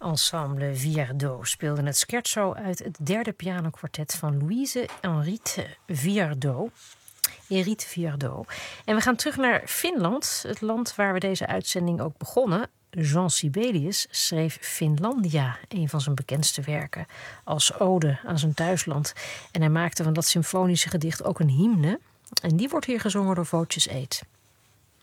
Ensemble Viardot speelde het scherzo uit het derde pianokwartet van Louise Henriette Viardot. En we gaan terug naar Finland, het land waar we deze uitzending ook begonnen. Jean Sibelius schreef Finlandia, een van zijn bekendste werken, als ode aan zijn thuisland. En hij maakte van dat symfonische gedicht ook een hymne. En die wordt hier gezongen door Voces Eid.